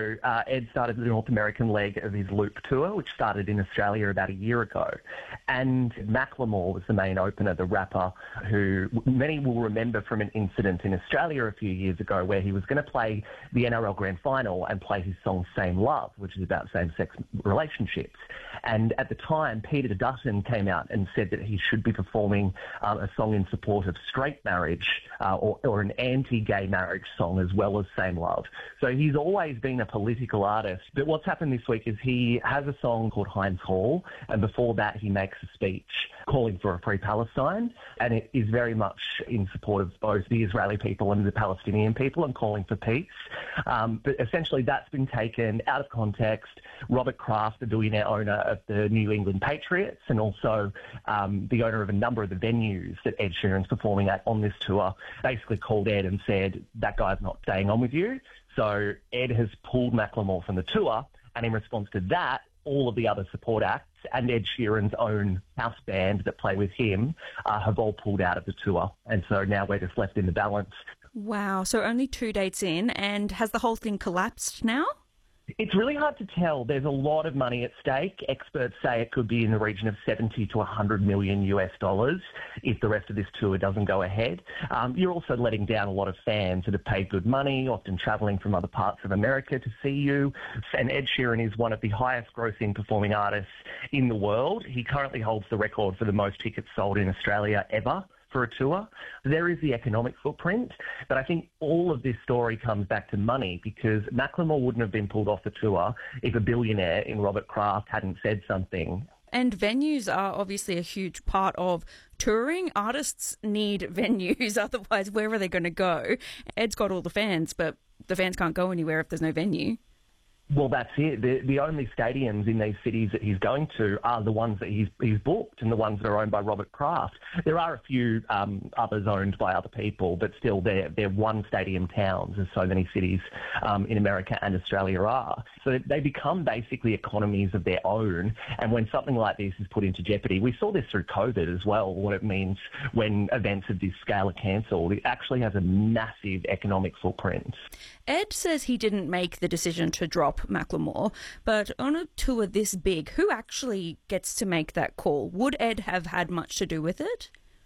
So Ed started the North American leg of his Loop tour, which started in Australia about a year ago. And Macklemore was the main opener, the rapper, who many will remember from an incident in Australia a few years ago where he was going to play the NRL Grand Final and play his song Same Love, which is about same-sex relationships. And at the time, Peter Dutton came out and said that he should be performing a song in support of straight marriage or an anti-gay marriage song as well as Same Love. So he's always been a political artist. But what's happened this week is he has a song called Heinz Hall, and before that he makes a speech calling for a free Palestine, and it is very much in support of both the Israeli people and the Palestinian people and calling for peace. But essentially that's been taken out of context. Robert Kraft, the billionaire owner of the New England Patriots and also the owner of a number of the venues that Ed Sheeran's performing at on this tour, basically called Ed and said, that guy's not staying on with you. So Ed has pulled Macklemore from the tour, and in response to that, all of the other support acts and Ed Sheeran's own house band that play with him have all pulled out of the tour. And so now we're just left in the balance. Wow, so only 2 dates in, and has the whole thing collapsed now? It's really hard to tell. There's a lot of money at stake. Experts say it could be in the region of 70 to 100 million US dollars if the rest of this tour doesn't go ahead. You're also letting down a lot of fans that have paid good money, often travelling from other parts of America to see you. And Ed Sheeran is one of the highest grossing performing artists in the world. He currently holds the record for the most tickets sold in Australia ever for a tour. There is the economic footprint, but I think all of this story comes back to money, because Macklemore wouldn't have been pulled off the tour if a billionaire in Robert Kraft hadn't said something. And venues are obviously a huge part of touring. Artists need venues, otherwise where are they going to go? Ed's got all the fans, but the fans can't go anywhere if there's no venue. Well, that's it. The only stadiums in these cities that he's going to are the ones that he's booked and the ones that are owned by Robert Kraft. There are a few others owned by other people, but still they're one stadium towns, as so many cities in America and Australia are. So they become basically economies of their own. And when something like this is put into jeopardy, we saw this through COVID as well, what it means when events of this scale are cancelled. It actually has a massive economic footprint. Ed says he didn't make the decision to drop Macklemore, but on a tour this big, who actually gets to make that call? Would Ed have had much to do with it?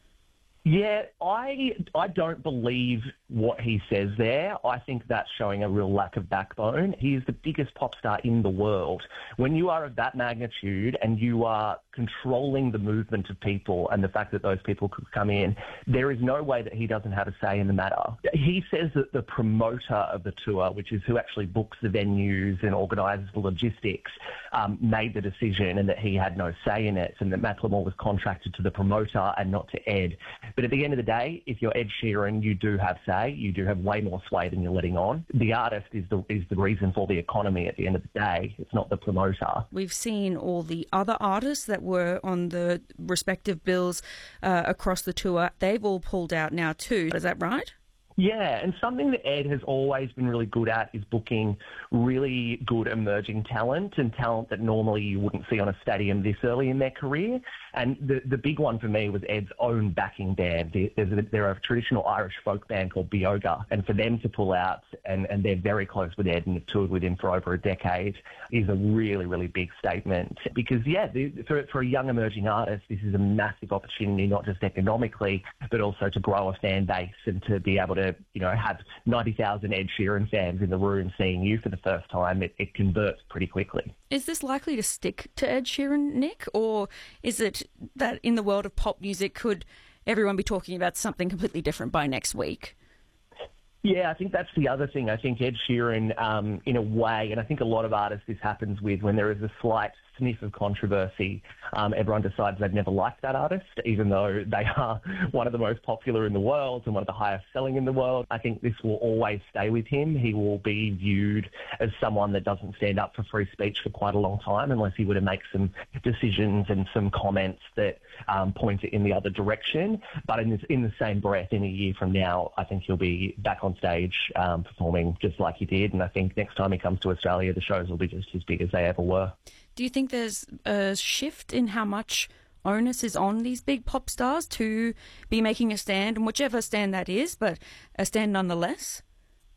Yeah, I don't believe what he says there. I think that's showing a real lack of backbone. He is the biggest pop star in the world. When you are of that magnitude and you are controlling the movement of people and the fact that those people could come in, there is no way that he doesn't have a say in the matter. He says that the promoter of the tour, which is who actually books the venues and organises the logistics, made the decision and that he had no say in it, and that Macklemore was contracted to the promoter and not to Ed. But at the end of the day, if you're Ed Sheeran, you do have say. You do have way more sway than you're letting on. The artist is the reason for the economy at the end of the day. It's not the promoter. We've seen all the other artists that were on the respective bills across the tour. They've all pulled out now too. Is that right? Yeah, and something that Ed has always been really good at is booking really good emerging talent and talent that normally you wouldn't see on a stadium this early in their career. And the big one for me was Ed's own backing band. They're a traditional Irish folk band called Bioga, and for them to pull out, and they're very close with Ed and have toured with him for over a decade, is a really, really big statement. Because, yeah, for a young emerging artist, this is a massive opportunity, not just economically, but also to grow a fan base and to be able to, have 90,000 Ed Sheeran fans in the room seeing you for the first time. It converts pretty quickly. Is this likely to stick to Ed Sheeran, Nick? Or is it that in the world of pop music, could everyone be talking about something completely different by next week? Yeah, I think that's the other thing. I think Ed Sheeran, in a way, and I think a lot of artists this happens with, when there is a slight sniff of controversy, everyone decides they've never liked that artist, even though they are one of the most popular in the world and one of the highest selling in the world. I think this will always stay with him. He will be viewed as someone that doesn't stand up for free speech for quite a long time, unless he were to make some decisions and some comments that point it in the other direction. But in the same breath, in a year from now, I think he'll be back on stage performing just like he did. And I think next time he comes to Australia, the shows will be just as big as they ever were. Do you think there's a shift in how much onus is on these big pop stars to be making a stand, and whichever stand that is, but a stand nonetheless?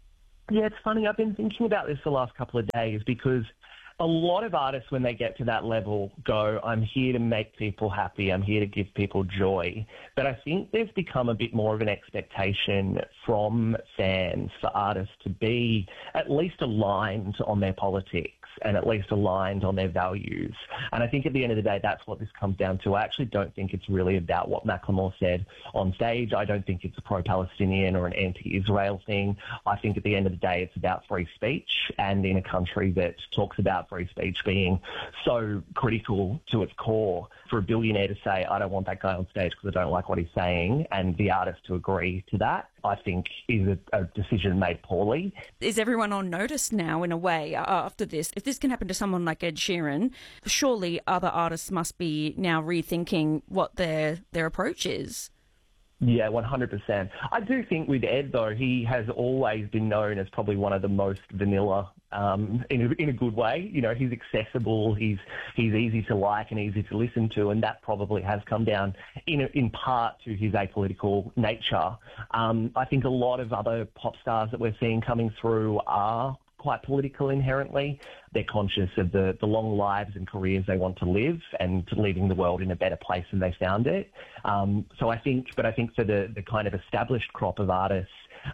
Yeah, it's funny. I've been thinking about this the last couple of days because a lot of artists, when they get to that level, go, I'm here to make people happy. I'm here to give people joy. But I think there's become a bit more of an expectation from fans for artists to be at least aligned on their politics and at least aligned on their values. And I think at the end of the day, that's what this comes down to. I actually don't think it's really about what Macklemore said on stage. I don't think it's a pro-Palestinian or an anti-Israel thing. I think at the end of the day, it's about free speech, and in a country that talks about free speech being so critical to its core, for a billionaire to say, I don't want that guy on stage because I don't like what he's saying, and the artist to agree to that, I think is a decision made poorly. Is everyone on notice now, in a way, after this? If this can happen to someone like Ed Sheeran, surely other artists must be now rethinking what their approach is. Yeah, 100%. I do think with Ed, though, he has always been known as probably one of the most vanilla, in a good way. You know, he's accessible, he's easy to like and easy to listen to, and that probably has come down in part to his apolitical nature. I think a lot of other pop stars that we're seeing coming through are quite political inherently. They're conscious of the long lives and careers they want to live and to leaving the world in a better place than they found it. I think for the kind of established crop of artists,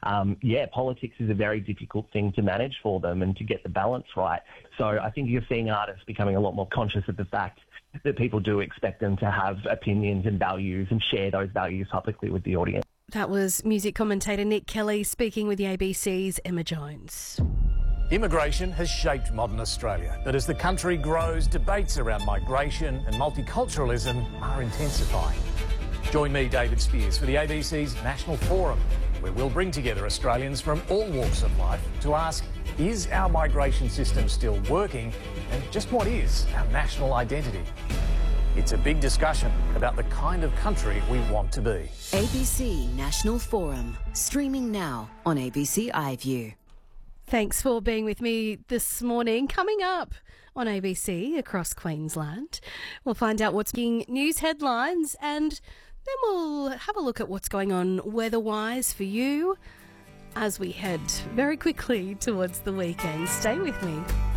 politics is a very difficult thing to manage for them and to get the balance right. So I think you're seeing artists becoming a lot more conscious of the fact that people do expect them to have opinions and values and share those values publicly with the audience. That was music commentator Nick Kelly speaking with the ABC's Emma Jones. Immigration has shaped modern Australia, but as the country grows, debates around migration and multiculturalism are intensifying. Join me, David Spears, for the ABC's National Forum, where we'll bring together Australians from all walks of life to ask, is our migration system still working, and just what is our national identity? It's a big discussion about the kind of country we want to be. ABC National Forum, streaming now on ABC iView. Thanks for being with me this morning. Coming up on ABC across Queensland, we'll find out what's in news headlines, and then we'll have a look at what's going on weather-wise for you as we head very quickly towards the weekend. Stay with me.